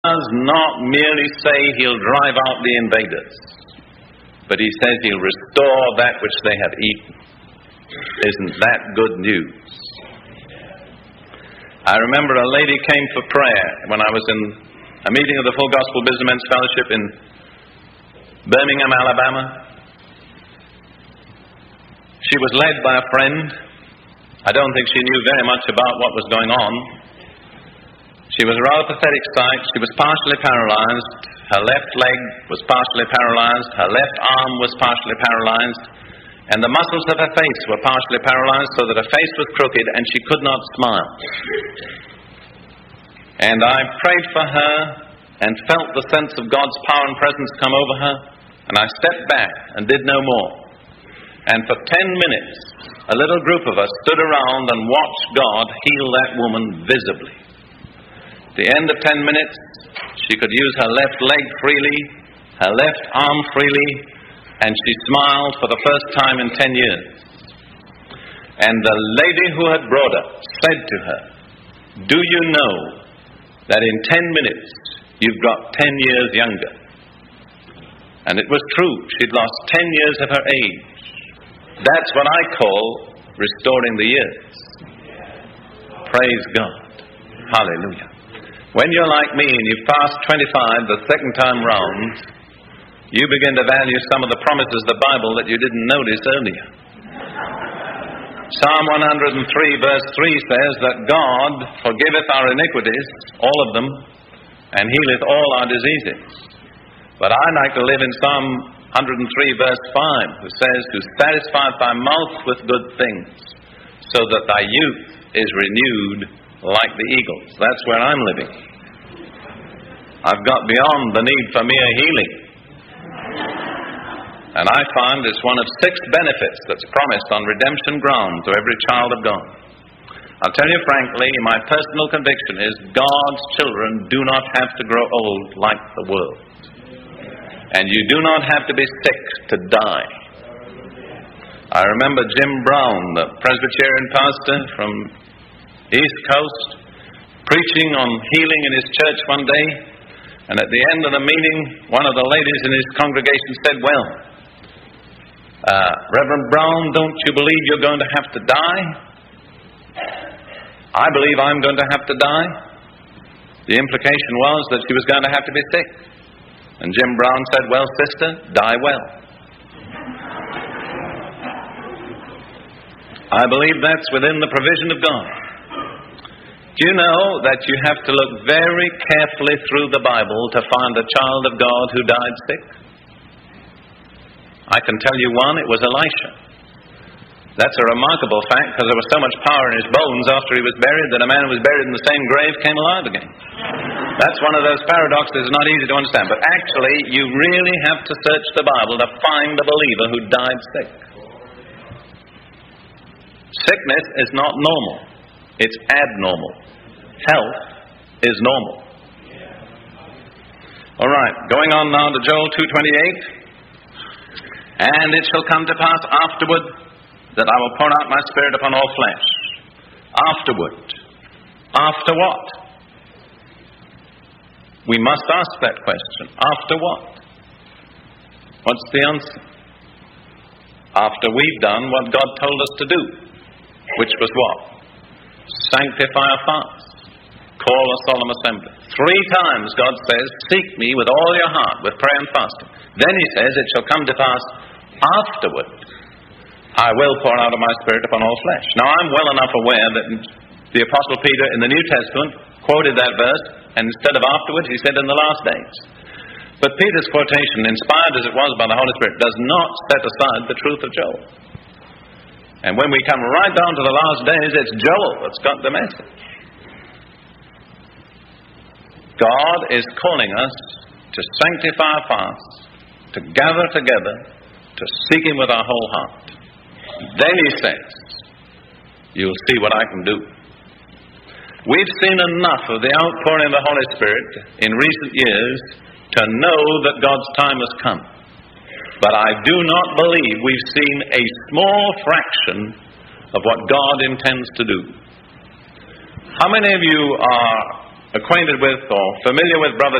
does not merely say he'll drive out the invaders, but he says he'll restore that which they have eaten. Isn't that good news? I remember a lady came for prayer when I was in a meeting of the Full Gospel Businessmen's Fellowship in Birmingham, Alabama. She was led by a friend. I don't think she knew very much about what was going on. She was a rather pathetic sight. She was partially paralyzed. Her left leg was partially paralyzed. Her left arm was partially paralyzed. And the muscles of her face were partially paralyzed so that her face was crooked and she could not smile. And I prayed for her and felt the sense of God's power and presence come over her. And I stepped back and did no more. And for 10 minutes, a little group of us stood around and watched God heal that woman visibly. At the end of 10 minutes, she could use her left leg freely, her left arm freely, and she smiled for the first time in 10 years. And the lady who had brought her said to her, "Do you know that in 10 minutes you've got 10 years younger?" And it was true. She'd lost 10 years of her age. That's what I call restoring the years. Praise God. Hallelujah. When you're like me and you've passed 25 the second time round, you begin to value some of the promises of the Bible that you didn't notice earlier. Psalm 103 verse 3 says that God forgiveth our iniquities, all of them, and healeth all our diseases. But I like to live in Psalm 103 verse 5, who says, "Who satisfieth thy mouth with good things, so that thy youth is renewed like the eagles." That's where I'm living. I've got beyond the need for mere healing. And I find it's one of 6 benefits that's promised on redemption ground to every child of God. I'll tell you frankly, my personal conviction is God's children do not have to grow old like the world. And you do not have to be sick to die. I remember Jim Brown, the Presbyterian pastor from East Coast, preaching on healing in his church one day. And at the end of the meeting, one of the ladies in his congregation said, "Well, Reverend Brown, don't you believe you're going to have to die?" "I believe I'm going to have to die." The implication was that she was going to have to be sick. And Jim Brown said, "Well, sister, die well." I believe that's within the provision of God. Do you know that you have to look very carefully through the Bible to find a child of God who died sick? I can tell you one, it was Elisha. That's a remarkable fact because there was so much power in his bones after he was buried that a man who was buried in the same grave came alive again. That's one of those paradoxes that's not easy to understand. But actually, you really have to search the Bible to find a believer who died sick. Sickness is not normal. It's abnormal. Health is normal. All right, going on now to Joel 2:28. "And it shall come to pass afterward that I will pour out my spirit upon all flesh." Afterward. After what? We must ask that question. After what? What's the answer? After we've done what God told us to do, which was what? Sanctify our fast. Call a solemn assembly. 3 times God says, "Seek me with all your heart, with prayer and fasting." Then he says, "It shall come to pass afterward, I will pour out of my spirit upon all flesh." Now, I'm well enough aware that the Apostle Peter in the New Testament quoted that verse, and instead of afterwards, he said in the last days. But Peter's quotation, inspired as it was by the Holy Spirit, does not set aside the truth of Joel. And when we come right down to the last days, it's Joel that's got the message. God is calling us to sanctify our fasts, to gather together, to seek Him with our whole heart. Then He says, "You'll see what I can do." We've seen enough of the outpouring of the Holy Spirit in recent years to know that God's time has come. But I do not believe we've seen a small fraction of what God intends to do. How many of you are acquainted with or familiar with Brother